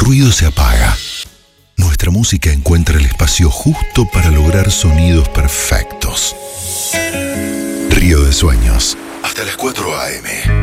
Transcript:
ruido se apaga. Nuestra música encuentra el espacio justo para lograr sonidos perfectos. Río de Sueños, hasta las 4 a.m.